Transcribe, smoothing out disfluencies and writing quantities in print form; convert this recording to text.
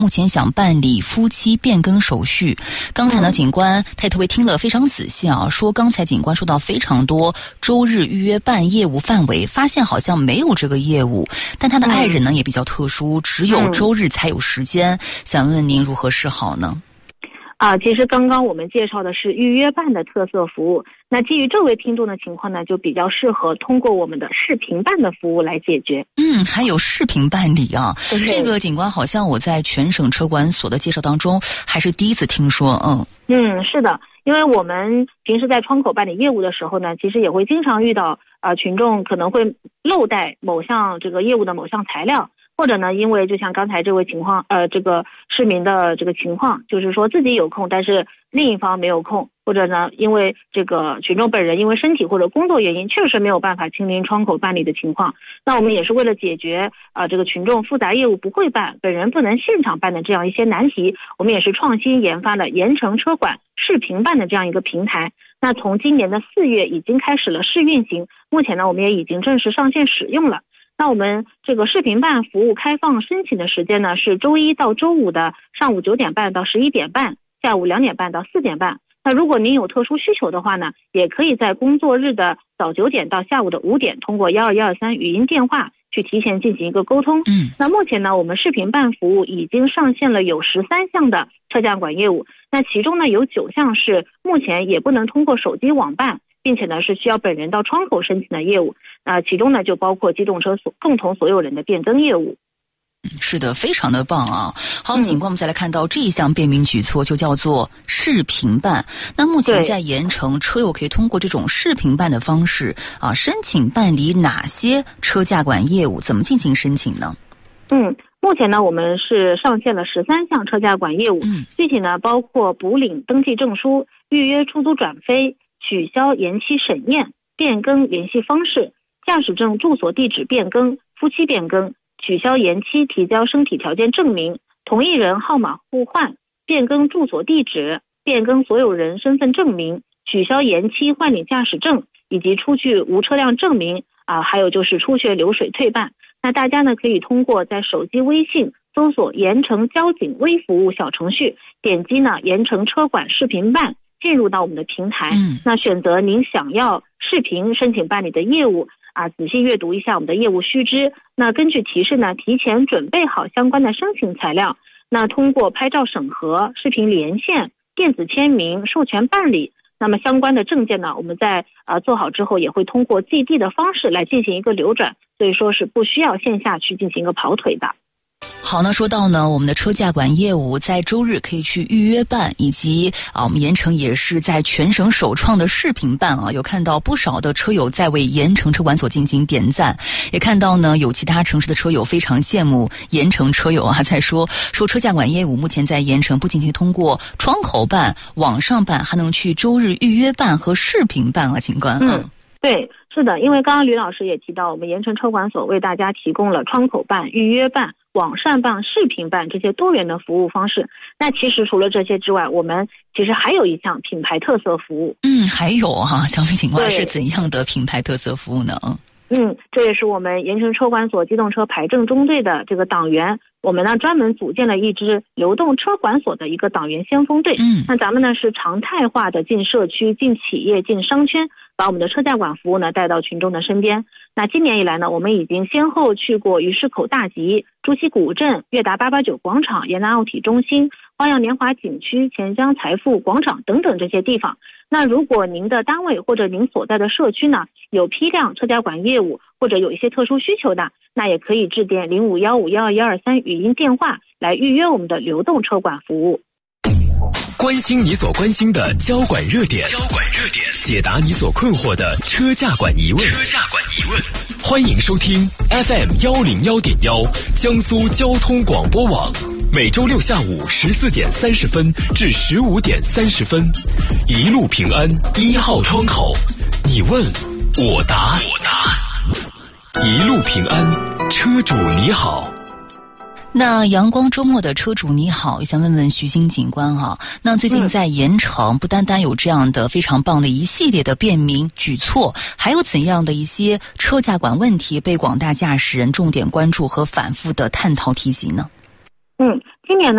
目前想办理夫妻变更手续。刚才呢，警官他也特别听了非常仔细啊，说刚才警官说到非常多周日预约办业务范围，发现好像没有这个业务，但他的爱人呢也比较特殊，只有周日才有时间，想问问您如何是好呢？ 其实刚刚我们介绍的是预约办的特色服务，那基于这位听众的情况呢，就比较适合通过我们的视频办的服务来解决。 还有视频办理啊，这个警官好像我在全省车管所的介绍当中还是第一次听说。 是的，因为我们平时在窗口办理业务的时候呢，其实也会经常遇到群众可能会漏带某项这个业务的某项材料，或者呢，因为就像刚才这位情况，这个市民的这个情况，就是说自己有空，但是另一方没有空，或者呢，因为这个群众本人因为身体或者工作原因，确实没有办法亲临窗口办理的情况，那我们也是为了解决这个群众复杂业务不会办，本人不能现场办的这样一些难题，我们也是创新研发了盐城车管视频办的这样一个平台。那从今年的4月已经开始了试运行，目前呢，我们也已经正式上线使用了。那我们这个视频办服务开放申请的时间呢，是周一到周五的上午9点半到11点半，下午2点半到4点半。那如果您有特殊需求的话呢，也可以在工作日的早9点到下午的5点，通过12123语音电话去提前进行一个沟通。那目前呢，我们视频办服务已经上线了有13项的车驾管业务，那其中呢有9项是目前也不能通过手机网办，并且呢是需要本人到窗口申请的业务，其中呢就包括机动车共同所有人的变更业务。 是的，非常的棒啊！好，警官，我们再来看到这一项便民举措，就叫做视频办。那目前在盐城，车友可以通过这种视频办的方式申请办理哪些车驾管业务？怎么进行申请呢？ 目前呢，我们是上线了13项车驾管业务，具体呢包括补领登记证书、预约出租转飞、取消延期审验、变更联系方式、驾驶证住所地址变更、夫妻变更、取消延期提交身体条件证明、同一人号码互换、变更住所地址、变更所有人身份证明、取消延期换领驾驶证，以及出具无车辆证明还有就是出学流水退办。那大家呢可以通过在手机微信搜索盐城交警微服务小程序，点击呢盐城车管视频办，进入到我们的平台，那选择您想要视频申请办理的业务仔细阅读一下我们的业务须知，那根据提示呢，提前准备好相关的申请材料，那通过拍照审核、视频连线、电子签名、授权办理。那么相关的证件呢，我们在做好之后，也会通过寄递的方式来进行一个流转，所以说是不需要线下去进行一个跑腿的。 好，那说到呢，我们的车驾管业务在周日可以去预约办，以及我们盐城也是在全省首创的视频办有看到不少的车友在为盐城车管所进行点赞，也看到呢有其他城市的车友非常羡慕盐城车友在说车驾管业务目前在盐城不仅可以通过窗口办、网上办，还能去周日预约办和视频办警官。 对，是的，因为刚刚吕老师也提到，我们盐城车管所为大家提供了窗口办、预约办、网上办、视频办这些多元的服务方式。那其实除了这些之外，我们其实还有一项品牌特色服务。 还有想问警官是怎样的品牌特色服务呢？ 这也是我们盐城车管所机动车牌证中队的这个党员，我们呢专门组建了一支流动车管所的一个党员先锋队。那咱们呢是常态化的进社区、进企业、进商圈，把我们的车驾管服务呢带到群众的身边。那今年以来呢，我们已经先后去过鱼市口大集、朱溪古镇、悦达889广场、延南奥体中心、花样年华景区、钱江财富广场等等这些地方。那如果您的单位或者您所在的社区呢有批量车驾管业务，或者有一些特殊需求的，那也可以致电0515121223语音电话来预约我们的流动车管服务。 关心你所关心的交管热点，解答你所困惑的车驾管疑问。欢迎收听 FM101.1江苏交通广播网，每周六下午14点30分至15点30分，一路平安1号窗口，你问我答，一路平安，车主你好。 那阳光周末的车主你好，想问问徐新警官那最近在盐城不单单有这样的非常棒的一系列的便民举措，还有怎样的一些车驾管问题被广大驾驶人重点关注和反复的探讨提及呢？ 今年呢